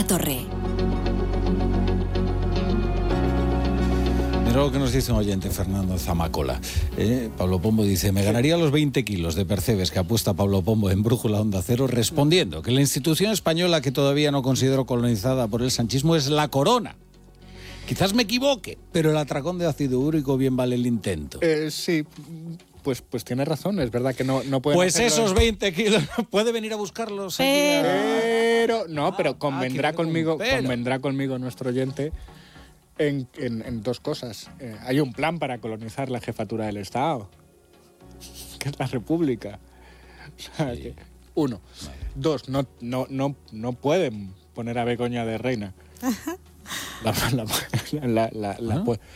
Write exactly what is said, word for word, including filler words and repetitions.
Torre. Mira lo que nos dice un oyente, Fernando Zamacola. Eh, Pablo Pombo dice, me ganaría los veinte kilos de percebes que apuesta Pablo Pombo en Brújula Onda Cero, respondiendo que la institución española que todavía no considero colonizada por el sanchismo es la corona. Quizás me equivoque, pero el atracón de ácido úrico bien vale el intento. Eh, sí, pues, pues tiene razón, es verdad que no, no pueden Pues hacerlo. esos veinte kilos, puede venir a buscarlos. Aquí a- Pero, no, pero convendrá Ah, que conmigo, pero. convendrá conmigo nuestro oyente en, en, en dos cosas. Eh, hay un plan para colonizar la jefatura del Estado, que es la República. O sea, Sí. que, uno. Dos, no, no, no, no pueden poner a Begoña de reina. La, la, la, la, la, ¿Ah? pu-